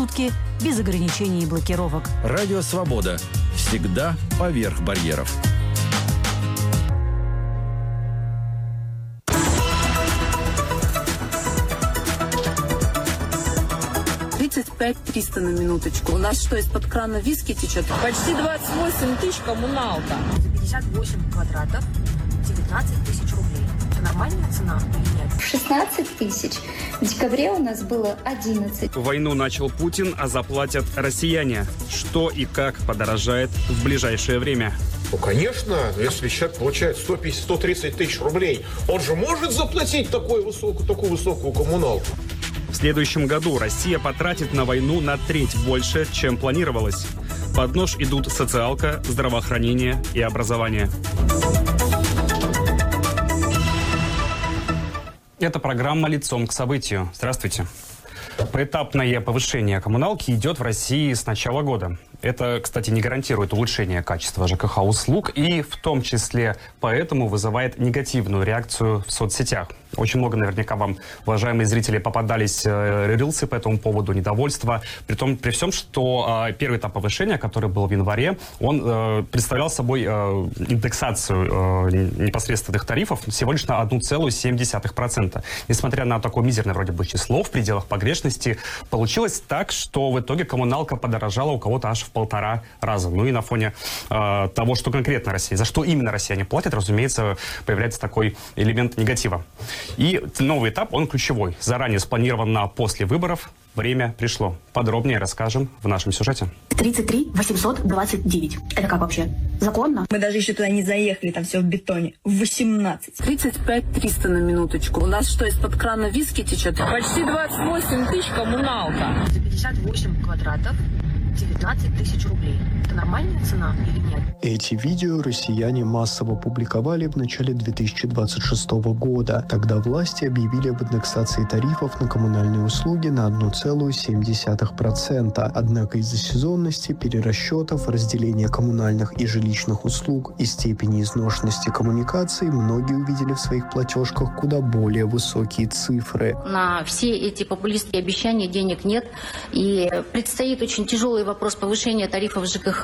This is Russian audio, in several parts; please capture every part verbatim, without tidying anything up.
сутки без ограничений и блокировок. Радио «Свобода». Всегда поверх барьеров. тридцать пять триста на минуточку. У нас что, из-под крана виски течет? Почти двадцать восемь тысяч коммуналка. За пятьдесят восемь квадратов девятнадцать тысяч рублей. Это нормальная цена или нет? шестнадцать тысяч. В декабре у нас было одиннадцать. Войну начал Путин, а заплатят россияне. Что и как подорожает в ближайшее время? Ну, конечно, если человек получает сто пятьдесят - сто тридцать тысяч рублей, он же может заплатить такую высокую, такую высокую коммуналку. В следующем году Россия потратит на войну на треть больше, чем планировалось. Под нож идут социалка, здравоохранение и образование. Это программа «Лицом к событию». Здравствуйте. Поэтапное повышение коммуналки идет в России с начала года. Это, кстати, не гарантирует улучшение качества ЖКХ-услуг и в том числе поэтому вызывает негативную реакцию в соцсетях. Очень много наверняка вам, уважаемые зрители, попадались э, рилсы по этому поводу, недовольства. При, том, при всем, что э, первый этап повышения, который был в январе, он э, представлял собой э, индексацию э, непосредственных тарифов всего лишь на одна целая семь десятых процента. Несмотря на такое мизерное вроде бы число, в пределах погрешности, получилось так, что в итоге коммуналка подорожала у кого-то аж в полтора раза. Ну и на фоне э, того, что конкретно Россия, за что именно россияне платят, разумеется, появляется такой элемент негатива. И новый этап, он ключевой. Заранее спланирован на после выборов. Время пришло. Подробнее расскажем в нашем сюжете. тридцать три восемьсот двадцать девять. Это как вообще? Законно? Мы даже еще туда не заехали, там все в бетоне. восемнадцать. тридцать пять триста на минуточку. У нас что, из-под крана виски течет? Почти двадцать восемь тысяч коммуналка. За пятьдесят восемь квадратов девятнадцать тысяч рублей. Это нормальная цена или нет? Эти видео россияне массово публиковали в начале две тысячи двадцать шестого года. Тогда власти объявили об индексации тарифов на коммунальные услуги на одна целая семь десятых процента. Однако из-за сезонности, перерасчетов, разделения коммунальных и жилищных услуг и степени изношенности коммуникаций многие увидели в своих платежках куда более высокие цифры. На все эти популистские обещания денег нет. И предстоит очень тяжелый вопрос повышения тарифов ЖКХ.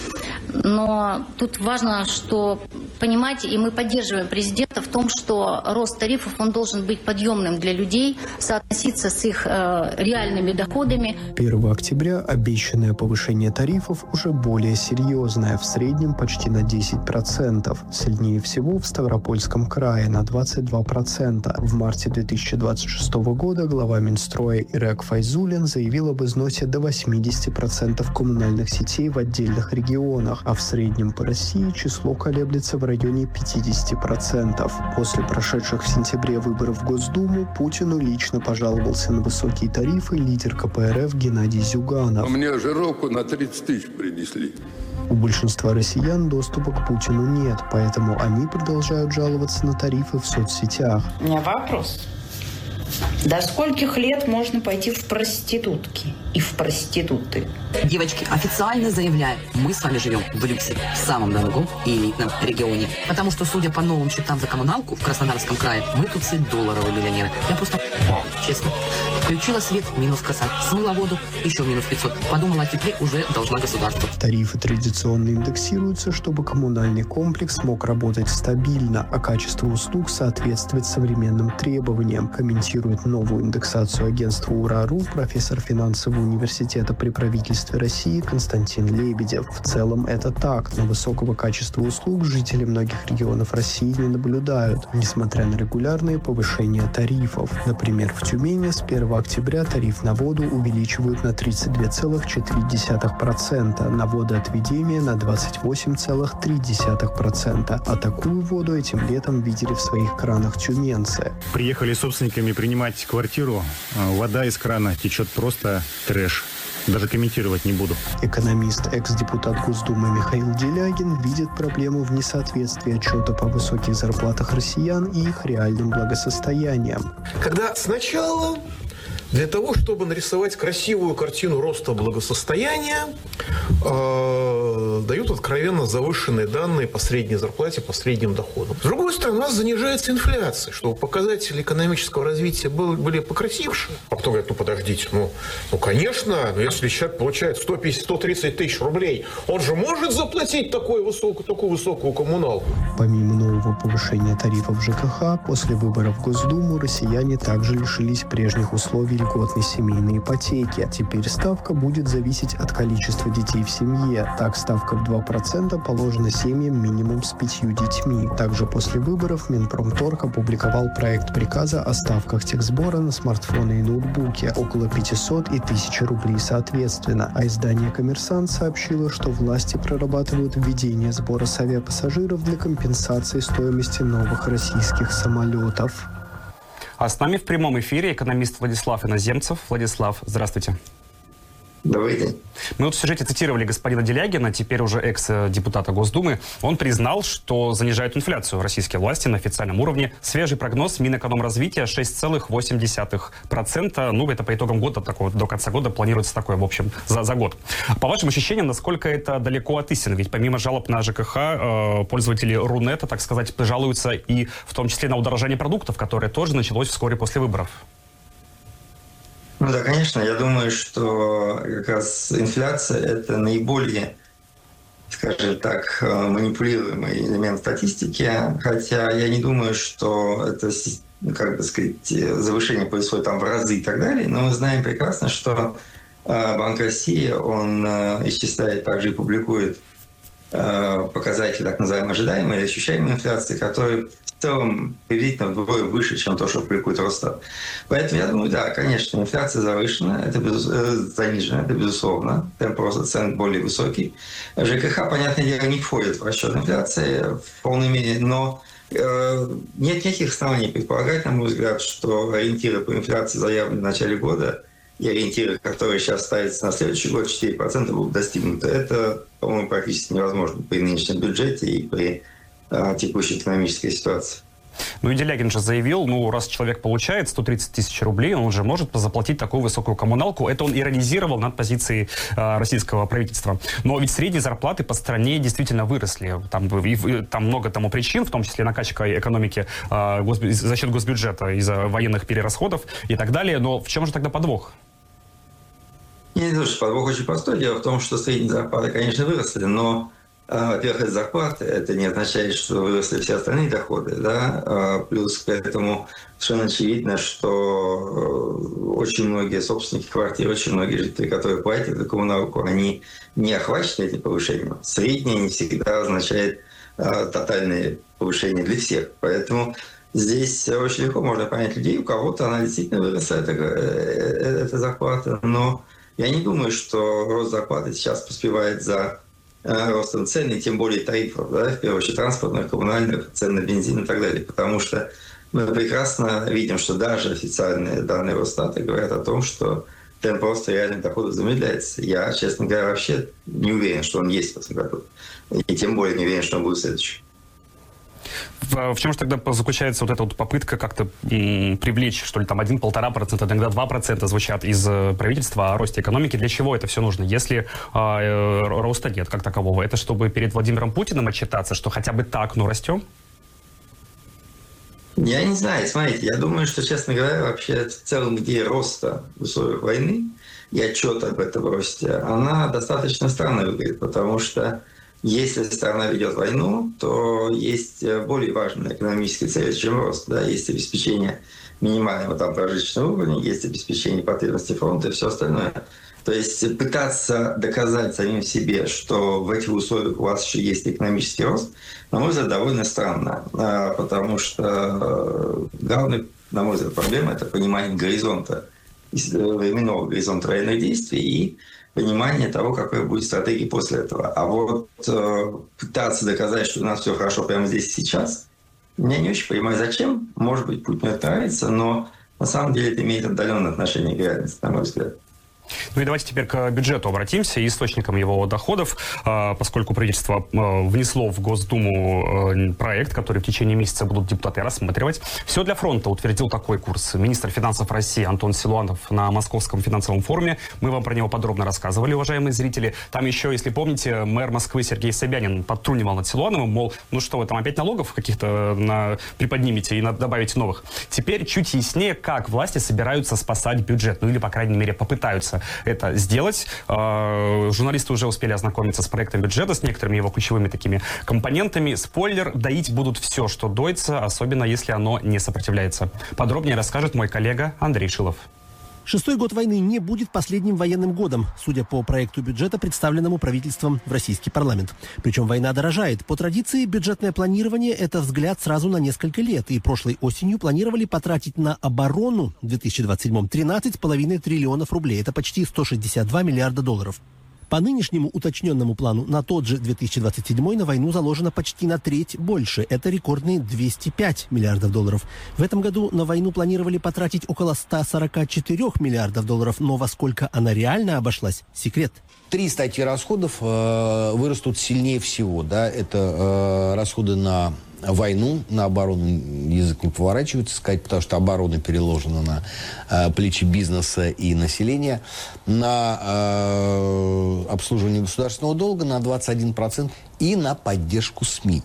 Но тут важно, что понимать, и мы поддерживаем президента в том, что рост тарифов, он должен быть подъемным для людей, соотноситься с их э, реальными доходами. первого октября обещанное повышение тарифов уже более серьезное, в среднем почти на десять процентов. Сильнее всего в Ставропольском крае на двадцать два процента. В марте две тысячи двадцать шестого года глава Минстроя Ирек Файзуллин заявил об износе до восемьдесят процентов коммунальных сетей в отдельных регионах, а в среднем по России число колеблется в районе пятьдесят процентов. После прошедших в сентябре выборов в Госдуму Путину лично пожаловался на высокие тарифы лидер ка пэ эр эф Геннадий Зюганов. Мне жировку на тридцать тысяч принесли. У большинства россиян доступа к Путину нет, поэтому они продолжают жаловаться на тарифы в соцсетях. У меня вопрос. До скольких лет можно пойти в проститутки и в проституты? Девочки, официально заявляю, мы с вами живем в люксе, в самом дорогом и элитном регионе. Потому что, судя по новым счетам за коммуналку в Краснодарском крае, мы тут все долларовые миллионеры. Я просто, честно, включила свет, минус коса, смыла воду, еще минус пятьсот. Подумала, о тепле уже должна государство. Тарифы традиционно индексируются, чтобы коммунальный комплекс мог работать стабильно, а качество услуг соответствовать современным требованиям, комментирует новую индексацию агентства УРА.ру профессор финансового университета при правительстве России Константин Лебедев. В целом это так, но высокого качества услуг жители многих регионов России не наблюдают, несмотря на регулярные повышения тарифов. Например, в Тюмени с первого октября тариф на воду увеличивают на тридцать два целых четыре десятых процента, на водоотведение на двадцать восемь целых три десятых процента. А такую воду этим летом видели в своих кранах тюменцы. Приехали собственниками принимать квартиру, вода из крана течет просто трэш. Даже комментировать не буду. Экономист, экс-депутат Госдумы Михаил Делягин видит проблему в несоответствии отчета по высоких зарплатах россиян и их реальным благосостоянием. Когда сначала Для того, чтобы нарисовать красивую картину роста благосостояния, э, дают откровенно завышенные данные по средней зарплате, по средним доходам. С другой стороны, у нас занижается инфляция, чтобы показатели экономического развития были, были покрасивше. А потом говорят, ну подождите, ну, ну конечно, но если человек получает сто пятьдесят - сто тридцать тысяч рублей, он же может заплатить такую высокую, такую высокую коммуналку. Помимо нового повышения тарифов ЖКХ, после выборов в Госдуму россияне также лишились прежних условий льготной семейной ипотеки. Теперь ставка будет зависеть от количества детей в семье. Так, ставка в два процента положена семьям минимум с пятью детьми. Также после выборов Минпромторг опубликовал проект приказа о ставках техсбора на смартфоны и ноутбуки. Около пятисот и тысячи рублей соответственно. А издание «Коммерсант» сообщило, что власти прорабатывают введение сбора с авиапассажиров для компенсации стоимости новых российских самолетов. А с нами в прямом эфире экономист Владислав Иноземцев. Владислав, здравствуйте. Добрый день. Мы вот в сюжете цитировали господина Делягина, теперь уже экс-депутата Госдумы. Он признал, что занижают инфляцию российские власти на официальном уровне. Свежий прогноз Минэкономразвития шесть целых восемь десятых процента. Ну, это по итогам года, такого, до конца года планируется такое, в общем, за, за год. По вашим ощущениям, насколько это далеко от истины? Ведь помимо жалоб на ЖКХ, э, пользователи Рунета, так сказать, жалуются и в том числе на удорожание продуктов, которое тоже началось вскоре после выборов. Ну да, конечно, я думаю, что как раз инфляция – это наиболее, скажем так, манипулируемый элемент статистики, хотя я не думаю, что это, как бы сказать, завышение происходит там в разы и так далее, но мы знаем прекрасно, что Банк России, он исчисляет, также и публикует показатели так называемой ожидаемой или ощущаемой инфляции, которые в целом приблизительно вдвое выше, чем то, что публикует Росстат. Поэтому я думаю, да, конечно, инфляция завышена, это безус... занижена, это безусловно, темп роста цен более высокий. ЖКХ, понятное дело, не входит в расчет инфляции в полной мере, но э, нет никаких оснований предполагать, на мой взгляд, что ориентиры по инфляции, заявленные в начале года, и ориентиры, которые сейчас ставятся на следующий год, четыре процента будут достигнуты. Это, по-моему, практически невозможно при нынешнем бюджете и при а, текущей экономической ситуации. Ну и Делягин же заявил, ну раз человек получает сто тридцать тысяч рублей, он уже может заплатить такую высокую коммуналку. Это он иронизировал над позицией э, российского правительства. Но ведь средние зарплаты по стране действительно выросли. Там, и, там много тому причин, в том числе накачка экономики э, гос, за счет госбюджета из-за военных перерасходов и так далее. Но в чем же тогда подвох? Не думаю, что подвох очень простой. Дело в том, что средние зарплаты, конечно, выросли, но, во-первых, это зарплаты, это не означает, что выросли все остальные доходы, да, плюс к этому совершенно очевидно, что очень многие собственники квартир, очень многие жители, которые платят за коммуналку, они не охвачены этим повышением. Среднее не всегда означает тотальное повышение для всех, поэтому здесь очень легко можно понять людей, у кого-то она действительно выросла, эта, эта зарплата, но я не думаю, что рост зарплаты сейчас поспевает за э, ростом цен, и тем более тарифов, да, в первую очередь транспортных, коммунальных, цен на бензин и так далее. Потому что мы прекрасно видим, что даже официальные данные Росстата говорят о том, что темп роста реальных доходов замедляется. Я, честно говоря, вообще не уверен, что он есть в этом году. И тем более не уверен, что он будет следующий. В, в чем же тогда заключается вот эта вот попытка как-то м, привлечь, что ли, там один-полтора процента, иногда два процента звучат из правительства о росте экономики? Для чего это все нужно? Если э, роста нет как такового, это чтобы перед Владимиром Путиным отчитаться, что хотя бы так, ну, растем? Я не знаю, смотрите, я думаю, что, честно говоря, вообще в целом идея роста в условиях войны и отчет об этом росте, она достаточно странно выглядит, потому что если страна ведет войну, то есть более важные экономические цели, чем рост. Да? Есть обеспечение минимального там прожиточного уровня, есть обеспечение потребностей фронта и все остальное. То есть пытаться доказать самим себе, что в этих условиях у вас еще есть экономический рост, на мой взгляд, довольно странно. Потому что главная, на мой взгляд, проблема – это понимание горизонта, временного горизонта военных действий и понимание того, какой будет стратегия после этого. А вот э, пытаться доказать, что у нас все хорошо прямо здесь и сейчас, я не очень понимаю, зачем. Может быть, Путину это нравится, но на самом деле это имеет отдаленное отношение к реальности, на мой взгляд. Ну и давайте теперь к бюджету обратимся и источникам его доходов, поскольку правительство внесло в Госдуму проект, который в течение месяца будут депутаты рассматривать. «Все для фронта» утвердил такой курс министр финансов России Антон Силуанов на Московском финансовом форуме. Мы вам про него подробно рассказывали, уважаемые зрители. Там еще, если помните, мэр Москвы Сергей Собянин подтрунивал над Силуановым, мол, ну что вы там опять налогов каких-то на... приподнимете и добавите новых. Теперь чуть яснее, как власти собираются спасать бюджет, ну или, по крайней мере, попытаются это сделать. Журналисты уже успели ознакомиться с проектом бюджета, с некоторыми его ключевыми такими компонентами. Спойлер, доить будут все, что доится, особенно если оно не сопротивляется. Подробнее расскажет мой коллега Андрей Шилов. Шестой год войны не будет последним военным годом, судя по проекту бюджета, представленному правительством в российский парламент. Причем война дорожает. По традиции, бюджетное планирование – это взгляд сразу на несколько лет. И прошлой осенью планировали потратить на оборону в две тысячи двадцать седьмом тринадцать с половиной триллионов рублей. Это почти сто шестьдесят два миллиарда долларов. По нынешнему уточненному плану на тот же две тысячи двадцать седьмой на войну заложено почти на треть больше. Это рекордные двести пять миллиардов долларов. В этом году на войну планировали потратить около ста сорока четырёх миллиардов долларов. Но во сколько она реально обошлась – секрет. Три статьи расходов э, вырастут сильнее всего. Да? Это э, расходы на войну, на оборону, язык не поворачивается сказать, потому что оборона переложена на э, плечи бизнеса и населения, на э, обслуживание государственного долга на двадцать один процент и на поддержку СМИ.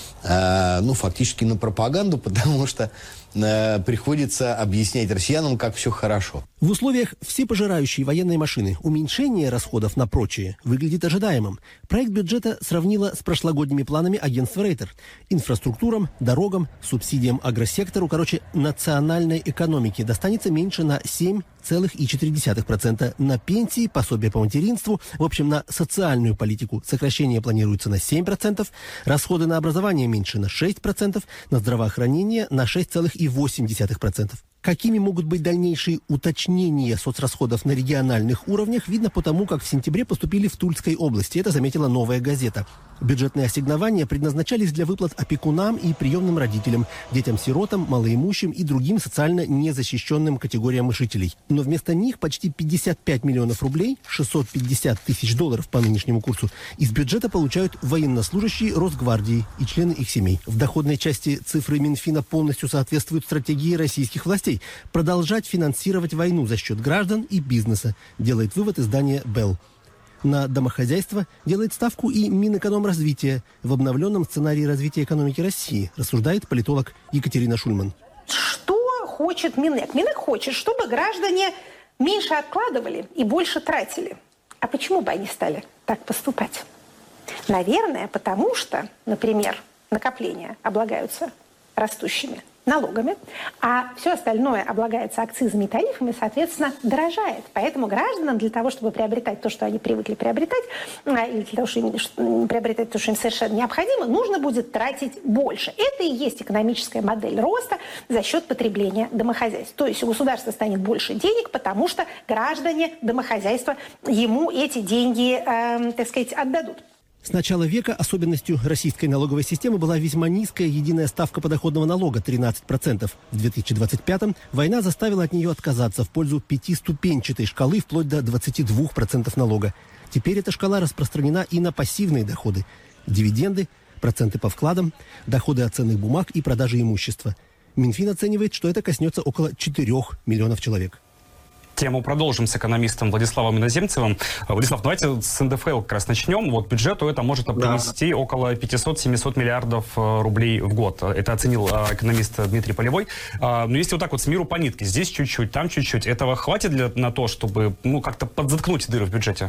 Э, ну, фактически на пропаганду, потому что э, приходится объяснять россиянам, как все хорошо. В условиях всепожирающей военной машины уменьшение расходов на прочее выглядит ожидаемым. Проект бюджета сравнило с прошлогодними планами агентства Рейтер. Инфраструктурам, дорогам, субсидиям агросектору, короче, национальной экономике достанется меньше на семь целых четыре десятых процента. На пенсии, пособие по материнству, в общем, на социальную политику сокращение планируется на семь процентов, расходы на образование меньше на шесть процентов, на здравоохранение на шесть целых восемь десятых процента. Какими могут быть дальнейшие уточнения соцрасходов на региональных уровнях, видно по тому, как в сентябре поступили в Тульской области. Это заметила «Новая газета». Бюджетные ассигнования предназначались для выплат опекунам и приемным родителям, детям-сиротам, малоимущим и другим социально незащищенным категориям жителей. Но вместо них почти пятьдесят пять миллионов рублей, шестьсот пятьдесят тысяч долларов по нынешнему курсу, из бюджета получают военнослужащие Росгвардии и члены их семей. В доходной части цифры Минфина полностью соответствуют стратегии российских властей – продолжать финансировать войну за счет граждан и бизнеса, делает вывод издание «Белл». На домохозяйство делает ставку и Минэкономразвития в обновленном сценарии развития экономики России, рассуждает политолог Екатерина Шульман. Что хочет Минэк? Минэк хочет, чтобы граждане меньше откладывали и больше тратили. А почему бы они стали так поступать? Наверное, потому что, например, накопления облагаются растущими налогами, а все остальное облагается акцизами и тарифами, соответственно, дорожает. Поэтому гражданам для того, чтобы приобретать то, что они привыкли приобретать, или для того, чтобы приобретать то, что им совершенно необходимо, нужно будет тратить больше. Это и есть экономическая модель роста за счет потребления домохозяйств. То есть у государства станет больше денег, потому что граждане, домохозяйства ему эти деньги, э, так сказать, отдадут. С начала века особенностью российской налоговой системы была весьма низкая единая ставка подоходного налога – тринадцать процентов. В две тысячи двадцать пятом война заставила от нее отказаться в пользу пятиступенчатой шкалы вплоть до двадцати двух процентов налога. Теперь эта шкала распространена и на пассивные доходы – дивиденды, проценты по вкладам, доходы от ценных бумаг и продажи имущества. Минфин оценивает, что это коснется около четырёх миллионов человек. Тему продолжим с экономистом Владиславом Иноземцевым. Владислав, давайте с эн дэ эф эл как раз начнем. Вот бюджету это может принести да. около пятьсот-семьсот миллиардов рублей в год. Это оценил экономист Дмитрий Полевой. Но если вот так вот с миру по нитке, здесь чуть-чуть, там чуть-чуть, этого хватит для, на то, чтобы ну, как-то подзаткнуть дыры в бюджете?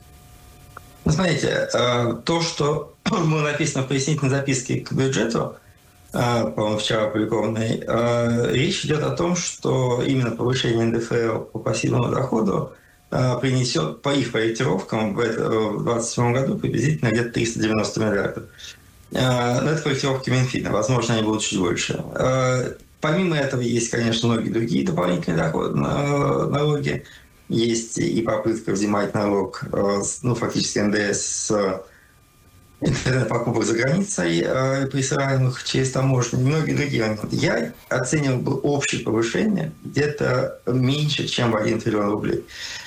Знаете, то, что было написано в пояснительной записке к бюджету, по-моему, вчера опубликованной, речь идет о том, что именно повышение эн дэ эф эл по пассивному доходу принесет по их проектировкам в две тысячи двадцать седьмом году приблизительно где-то триста девяносто миллиардов. Но это корректировки Минфина, возможно, они будут чуть больше. Помимо этого есть, конечно, многие другие дополнительные доходы, налоги. Есть и попытка взимать налог, ну, фактически эн дэ эс с интернет-покупок за границей, э, присылаемых через таможню, и многие другие моменты. Я оценивал бы общее повышение где-то меньше, чем в один триллион рублей.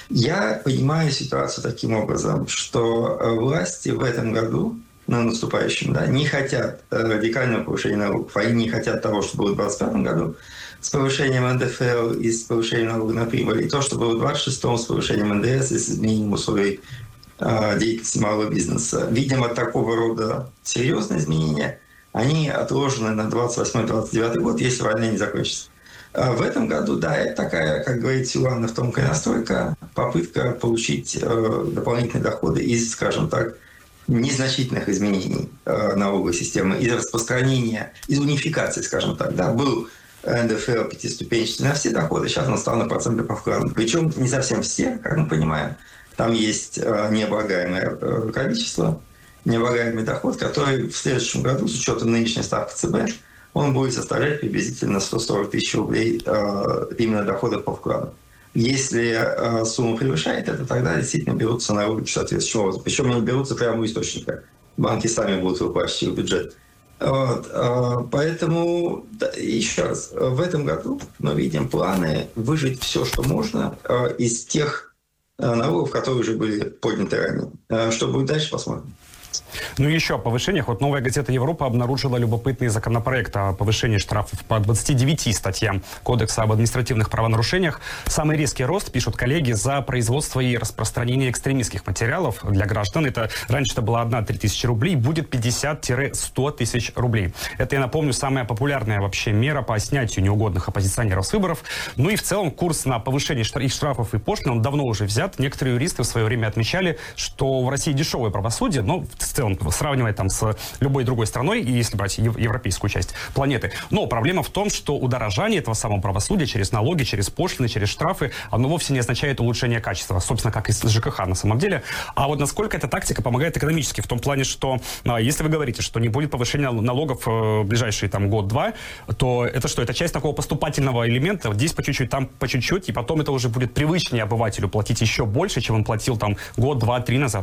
Я понимаю ситуацию таким образом, что власти в этом году, на наступающем, да, не хотят радикального повышения налогов, они не хотят того, что было в двадцать пятом году с повышением эн дэ эф эл и с повышением налога на прибыль, и то, что было в двадцать шестом с повышением эн дэ эс и с изменением условий э, деятельности малого бизнеса. Видимо, такого рода серьезные изменения, они отложены на двадцать восьмой — двадцать девятый год, если война не закончится. А в этом году, да, это такая, как говорит Силуанов, тонкая настройка, попытка получить э, дополнительные доходы из, скажем так, незначительных изменений э, налоговой системы, из распространения, из унификации, скажем так. Да, был эн дэ эф эл пятиступенчатый на все доходы, сейчас он стал на проценты по вкладу. Причем не совсем все, как мы понимаем. Там есть э, необлагаемое э, количество, необлагаемый доход, который в следующем году, с учетом нынешней ставки цэ бэ, он будет составлять приблизительно сто сорок тысяч рублей э, именно доходов по вкладу. Если э, сумма превышает это, тогда действительно берутся налоги соответствующим образом. Причем они берутся прямо у источника. Банки сами будут выплачивать в бюджет. Вот, э, поэтому, да, еще раз, в этом году мы видим планы выжить все, что можно э, из тех э, налогов, которые уже были подняты ранее. Э, что будет дальше, посмотрим. Ну и еще о повышениях. Вот «Новая газета Европа» обнаружила любопытный законопроект о повышении штрафов по двадцати девяти статьям Кодекса об административных правонарушениях. Самый резкий рост, пишут коллеги, за производство и распространение экстремистских материалов для граждан. Это раньше это было одна-три тысячи рублей, будет пятьдесят — сто тысяч рублей. Это, я напомню, самая популярная вообще мера по снятию неугодных оппозиционеров с выборов. Ну и в целом курс на повышение их штрафов и пошлин, он давно уже взят. Некоторые юристы в свое время отмечали, что в России дешевое правосудие, но в целом сравнивать там с любой другой страной, и если брать европейскую часть планеты. Но проблема в том, что удорожание этого самого правосудия через налоги, через пошлины, через штрафы, оно вовсе не означает улучшение качества, собственно, как и с жэ ка ха на самом деле. А вот насколько эта тактика помогает экономически, в том плане, что если вы говорите, что не будет повышения налогов в ближайшие там год-два, то это что? Это часть такого поступательного элемента, здесь по чуть-чуть, там по чуть-чуть, и потом это уже будет привычнее обывателю платить еще больше, чем он платил там год, два, три назад.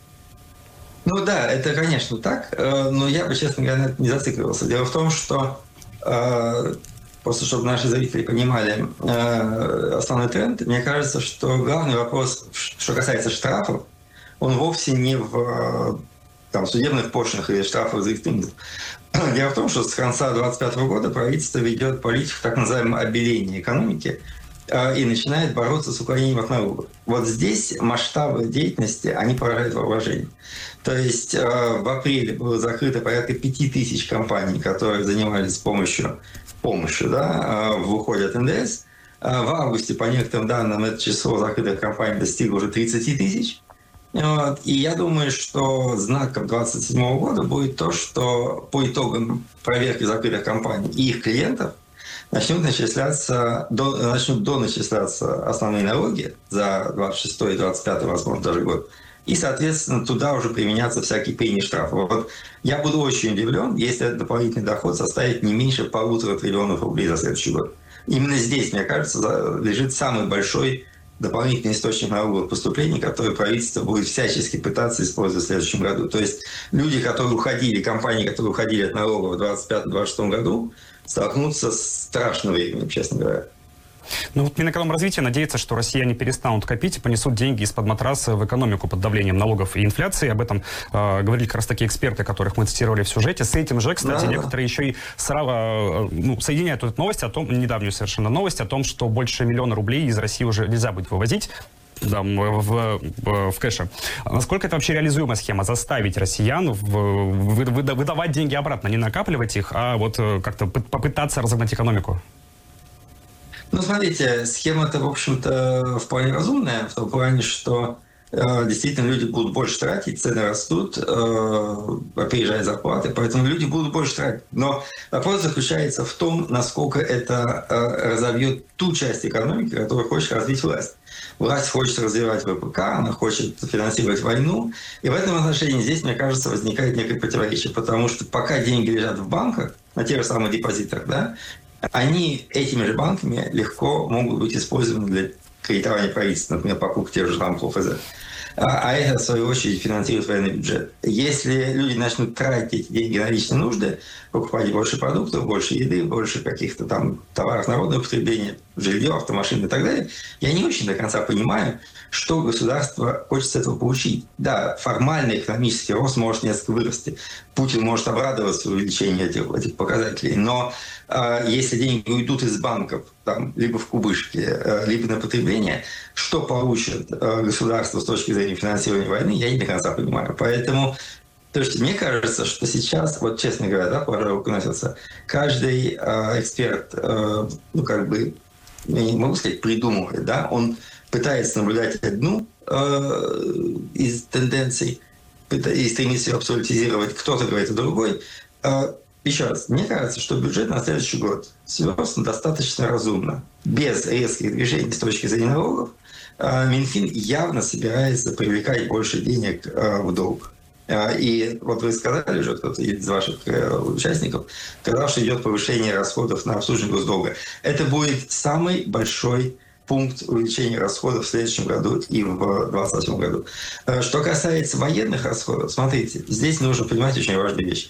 Ну да, это, конечно, так, но я бы, честно говоря, на это не зацикливался. Дело в том, что, просто чтобы наши зрители понимали основной тренд, мне кажется, что главный вопрос, что касается штрафов, он вовсе не в там, судебных пошлинах или штрафах за экстремизм. Дело в том, что с конца двадцать пятого года правительство ведет политику так называемого обеления экономики и начинает бороться с уклонением от налогов. Вот здесь масштабы деятельности, они поражают воображение. То есть в апреле было закрыто порядка пяти тысяч компаний, которые занимались помощью, помощью да, в уходе от эн дэ эс. В августе, по некоторым данным, это число закрытых компаний достигло уже тридцати тысяч. Вот. И я думаю, что знаком двадцать седьмого года будет то, что по итогам проверки закрытых компаний и их клиентов начнут начисляться, до, начнут доначисляться основные налоги за двадцать шестой и двадцать пятый, возможно, даже год. И, соответственно, туда уже применятся всякие пени штрафы. Вот я буду очень удивлен, если этот дополнительный доход составит не меньше полутора триллионов рублей за следующий год. Именно здесь, мне кажется, лежит самый большой дополнительный источник налоговых поступлений, который правительство будет всячески пытаться использовать в следующем году. То есть люди, которые уходили, компании, которые уходили от налогов в двадцать пятом — двадцать шестом году, столкнутся с страшным временем, честно говоря. Ну вот Минэкономразвития надеется, что россияне перестанут копить и понесут деньги из-под матраса в экономику под давлением налогов и инфляции. Об этом э, говорили как раз такие эксперты, которых мы цитировали в сюжете. С этим же, кстати, да, некоторые да. еще и сраво, ну, соединяют эту новость о том, недавнюю совершенно новость о том, что больше миллиона рублей из России уже нельзя будет вывозить. Да, в, в, в кэше. Насколько это вообще реализуемая схема? Заставить россиян в, в, выдавать деньги обратно, не накапливать их, а вот как-то попытаться разогнать экономику? Ну, смотрите, схема-то, в общем-то, вполне разумная, в том плане, что э, действительно люди будут больше тратить, цены растут, э, опережая зарплаты, поэтому люди будут больше тратить. Но вопрос заключается в том, насколько это э, разовьет ту часть экономики, которую хочет развить власть. Власть хочет развивать вэ пэ ка, она хочет финансировать войну. И в этом отношении здесь, мне кажется, возникает некое противоречие, потому что пока деньги лежат в банках, на тех же самых депозитах, да, они этими же банками легко могут быть использованы для кредитование правительства, например, покупки тех же танков ОФЗ. А это, в свою очередь, финансирует военный бюджет. Если люди начнут тратить эти деньги на личные нужды, покупать больше продуктов, больше еды, больше каких-то там товаров народного потребления, жилье, автомашины и так далее, я не очень до конца понимаю, что государство хочет с этого получить. Да, формальный экономический рост может несколько вырасти. Путин может обрадоваться увеличению этих, этих показателей, но э, если деньги уйдут из банков, там, либо в кубышки, э, либо на потребление, что получит э, государство с точки зрения финансирования войны, я не до конца понимаю. Поэтому, то есть мне кажется, что сейчас, вот честно говоря, да, положа руку на сердце, каждый э, эксперт, э, ну как бы, не могу сказать, придумывает, да, он пытается наблюдать одну э, из тенденций и стремится ее абсолютизировать, кто-то говорит о другой. Э, еще раз, мне кажется, что бюджет на следующий год свёрзан достаточно разумно, без резких движений с точки зрения налогов. Э, Минфин явно собирается привлекать больше денег э, в долг. Э, и вот вы сказали уже, кто-то из ваших э, участников, сказал, что идет повышение расходов на обслуживание госдолга. Это будет самый большой пункт увеличения расходов в следующем году и в двадцать восьмом году. Что касается военных расходов, смотрите, здесь нужно понимать очень важную вещь.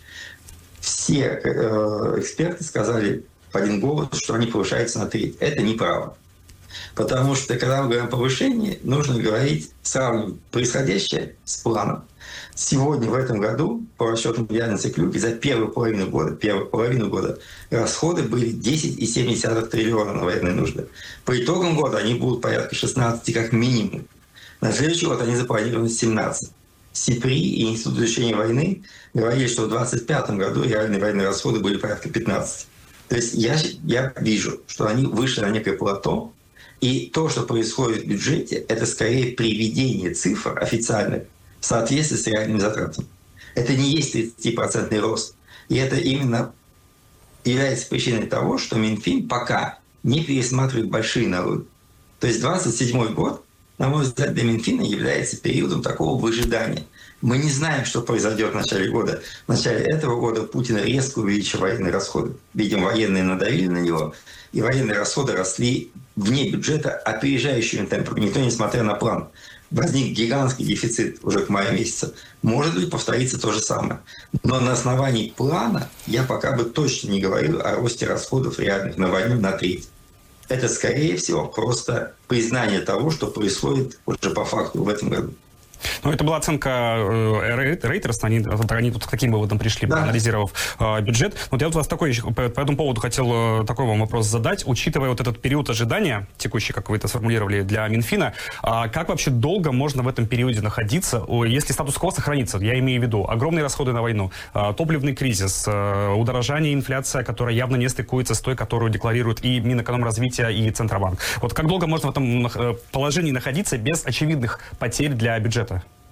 Все э, эксперты сказали в один голос, что они повышаются на треть. Это неправда. Потому что, когда мы говорим о повышении, нужно говорить, сравнивать происходящее с планом. Сегодня, в этом году, по расчетам Яндекса Клюки, за первую половину года, первую половину года расходы были десять целых семь десятых триллиона на военные нужды. По итогам года они будут порядка шестнадцать как минимум. На следующий год они запланированы семнадцать. СИПРИ и Институт изучения войны говорили, что в двадцать пятом году реальные военные расходы были порядка пятнадцать. То есть я, я вижу, что они вышли на некое плато, и то, что происходит в бюджете, это скорее приведение цифр официальных в соответствии с реальными затратами. Это не есть тридцатипроцентный рост. И это именно является причиной того, что Минфин пока не пересматривает большие налоги. То есть двадцать седьмой год, на мой взгляд, для Минфина является периодом такого выжидания. Мы не знаем, что произойдет в начале года. В начале этого года Путин резко увеличил военные расходы. Видимо, военные надавили на него, и военные расходы росли вне бюджета опережающими темпами. Никто не смотрел на план. Возник гигантский дефицит уже к маю месяца. Может ли повториться то же самое? Но на основании плана я пока бы точно не говорил о росте расходов реальных на войну на треть. Это, скорее всего, просто признание того, что происходит уже по факту в этом году. Ну, это была оценка Reuters, они, они тут к таким выводам пришли, да, анализировав э, бюджет. Вот я вот вас такой, по, по этому поводу хотел э, такой вам вопрос задать. Учитывая вот этот период ожидания, текущий, как вы это сформулировали, для Минфина, э, как вообще долго можно в этом периоде находиться, если статус-кво сохранится? Я имею в виду огромные расходы на войну, э, топливный кризис, э, удорожание, инфляция, которая явно не стыкуется с той, которую декларируют и Минэкономразвития, и Центробанк. Вот как долго можно в этом положении находиться без очевидных потерь для бюджета?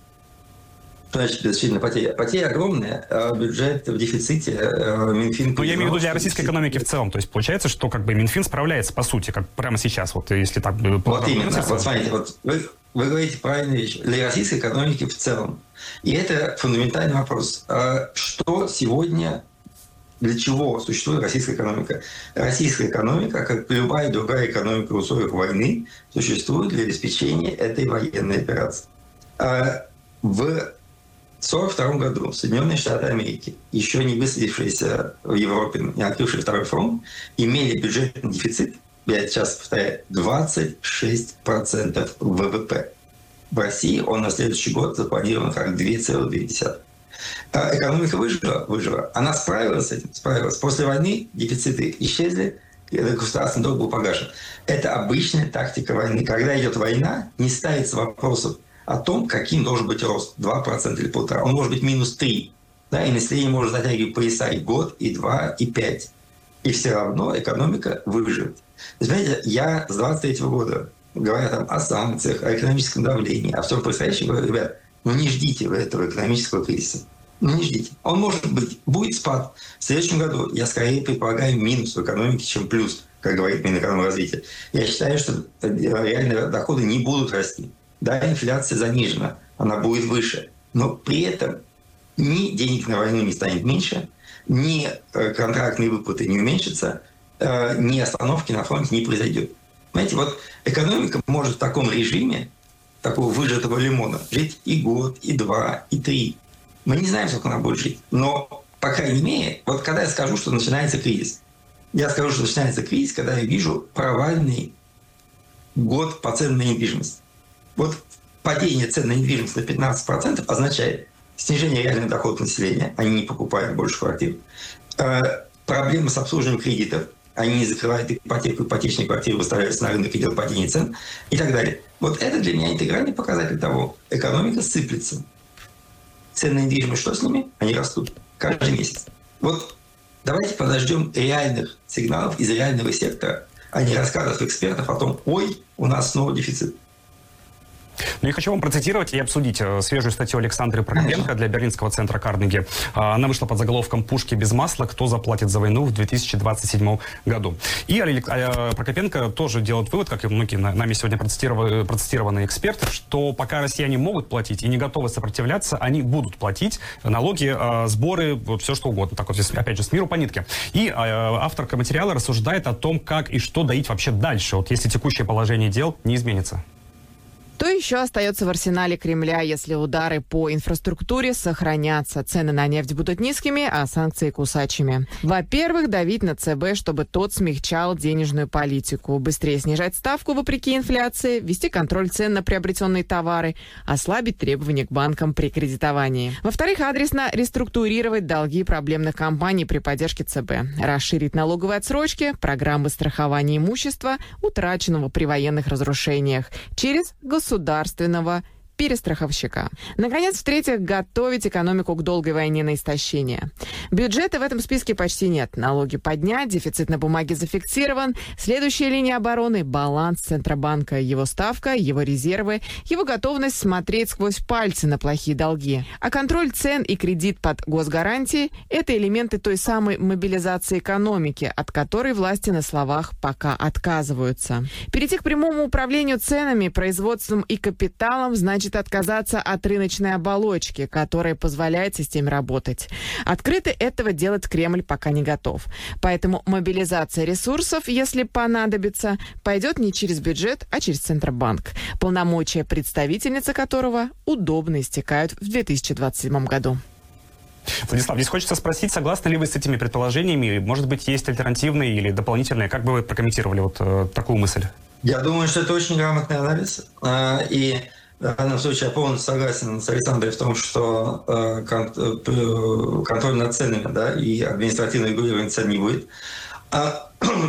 Значит, действительно, потеря. Потеря огромная, а бюджет в дефиците. Минфин... Ну, я имею в виду для российской экономики в целом. То есть получается, что как бы Минфин справляется, по сути, как прямо сейчас, вот если так... Вот именно. Вот смотрите, вот вы, вы говорите правильную вещь. Для российской экономики в целом. И это фундаментальный вопрос. Что сегодня, для чего существует российская экономика? Российская экономика, как любая другая экономика в условиях войны, существует для обеспечения этой военной операции. В сорок втором году Соединенные Штаты Америки, еще не высадившиеся в Европе, не открывшие второй фронт, имели бюджетный дефицит, я сейчас повторяю, двадцать шесть процентов ВВП. В России он на следующий год запланирован как два целых две десятых. Экономика выжила, выжила. Она справилась с этим, справилась. После войны дефициты исчезли, государственный долг был погашен. Это обычная тактика войны. Когда идет война, не ставится вопросов о том, каким должен быть рост, два процента или полтора. Он может быть минус три. Да, и население может затягивать пояса и год, и два, и пять. И все равно экономика выживет. Знаете, я с двадцать третьего года, говоря там о санкциях, о экономическом давлении, о всем происходящем, говорю, ребят, ну не ждите вы этого экономического кризиса. Ну не ждите. Он может быть, будет спад. В следующем году я скорее предполагаю минус в экономике, чем плюс, как говорит Минэкономразвития. Я считаю, что реальные доходы не будут расти. Да, инфляция занижена, она будет выше. Но при этом ни денег на войну не станет меньше, ни контрактные выплаты не уменьшатся, ни остановки на фронте не произойдет. Понимаете, вот экономика может в таком режиме, такого выжатого лимона, жить и год, и два, и три. Мы не знаем, сколько она будет жить. Но, по крайней мере, вот когда я скажу, что начинается кризис, я скажу, что начинается кризис, когда я вижу провальный год по ценам на недвижимость. Вот падение цен на недвижимость на пятнадцать процентов означает снижение реальных доходов населения, они не покупают больше квартир, э, проблемы с обслуживанием кредитов, они не закрывают ипотеку, ипотечные квартиры выставляются на рынок, идет падение цен и так далее. Вот это для меня интегральный показатель того, экономика сыплется. Цены на недвижимость, что с ними? Они растут каждый месяц. Вот давайте подождем реальных сигналов из реального сектора, а не рассказов экспертов о том, ой, у нас снова дефицит. Ну, я хочу вам процитировать и обсудить свежую статью Александры Прокопенко для Берлинского центра Карнеги. Она вышла под заголовком «Пушки без масла. Кто заплатит за войну в две тысячи двадцать седьмом году». И Прокопенко тоже делает вывод, как и многие нами сегодня процитированные эксперты, что пока россияне могут платить и не готовы сопротивляться, они будут платить налоги, сборы, все что угодно. Так вот, опять же, с миру по нитке. И авторка материала рассуждает о том, как и что доить вообще дальше, вот если текущее положение дел не изменится. Что еще остается в арсенале Кремля, если удары по инфраструктуре сохранятся? Цены на нефть будут низкими, а санкции кусачими. Во-первых, давить на ЦБ, чтобы тот смягчал денежную политику. Быстрее снижать ставку вопреки инфляции, ввести контроль цен на приобретенные товары, ослабить требования к банкам при кредитовании. Во-вторых, адресно реструктурировать долги проблемных компаний при поддержке ЦБ. Расширить налоговые отсрочки, программы страхования имущества, утраченного при военных разрушениях, через государственные государственного перестраховщика. Наконец, в-третьих, готовить экономику к долгой войне на истощение. Бюджета в этом списке почти нет. Налоги поднять, дефицит на бумаге зафиксирован. Следующая линия обороны – баланс Центробанка, его ставка, его резервы, его готовность смотреть сквозь пальцы на плохие долги. А контроль цен и кредит под госгарантии – это элементы той самой мобилизации экономики, от которой власти на словах пока отказываются. Перейти к прямому управлению ценами, производством и капиталом значит отказаться от рыночной оболочки, которая позволяет системе работать. Открыто этого делать Кремль пока не готов. Поэтому мобилизация ресурсов, если понадобится, пойдет не через бюджет, а через Центробанк, полномочия представительницы которого удобно истекают в две тысячи двадцать седьмом году. Владислав, здесь хочется спросить, согласны ли вы с этими предположениями? Может быть, есть альтернативные или дополнительные? Как бы вы прокомментировали вот э, такую мысль? Я думаю, что это очень грамотный анализ. Э, и в данном случае я полностью согласен с Александрой в том, что э, кон- э, контроль над ценами, да, и административное регулирование цен не будет. А,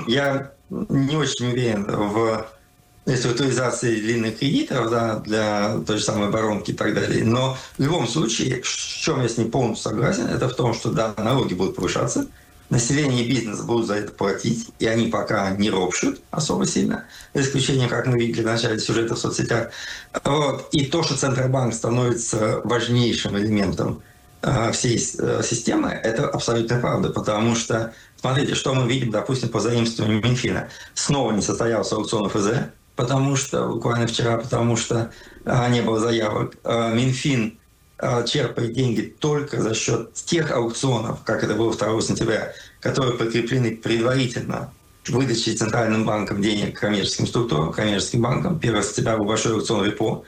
я не очень уверен в реструктуризации длинных кредитов, да, для той же самой оборонки и так далее. Но в любом случае, в чем я с ним полностью согласен, это в том, что да, налоги будут повышаться, население и бизнес будут за это платить, и они пока не ропщут особо сильно, за исключением, как мы видели в начале сюжета в соцсетях. Вот. И то, что Центробанк становится важнейшим элементом э, всей э, системы, это абсолютно правда, потому что, смотрите, что мы видим, допустим, по заимствованию Минфина. Снова не состоялся аукцион ФЗ, потому что, буквально вчера, потому что э, не было заявок. Э, Минфин черпает деньги только за счет тех аукционов, как это было второго сентября, которые прикреплены предварительно выдачей Центральным банком денег коммерческим структурам, коммерческим банкам. первого сентября был большой аукцион репо.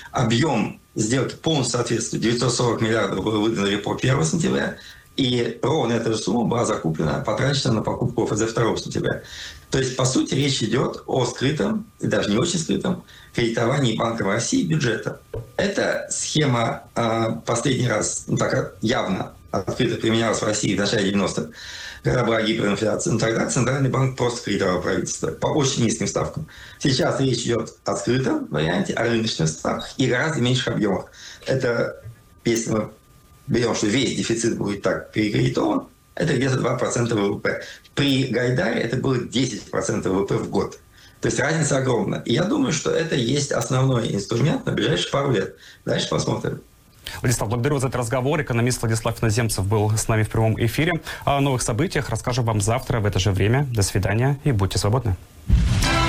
Объем сделки полностью соответствует. девятьсот сорок миллиардов было выдано репо первого сентября, и ровно эта же сумма была закуплена, потрачена на покупку ОФЗ второго сентября. То есть, по сути, речь идет о скрытом, и даже не очень скрытом, кредитовании Банка России бюджета. Эта схема э, последний раз ну, так явно открыто применялась в России в начале девяностых, когда была гиперинфляция. Но тогда Центральный банк просто кредитовал правительство по очень низким ставкам. Сейчас речь идет о скрытом варианте, о рыночных ставках и гораздо меньших объемах. Это, если мы берем, что весь дефицит будет так перекредитован, это где-то два процента ВВП. При Гайдаре это было десять процентов ВВП в год. То есть разница огромна. И я думаю, что это есть основной инструмент на ближайшие пару лет. Дальше посмотрим. Владислав, благодарю за этот разговор. Экономист Владислав Иноземцев был с нами в прямом эфире. О новых событиях расскажем вам завтра в это же время. До свидания и будьте свободны.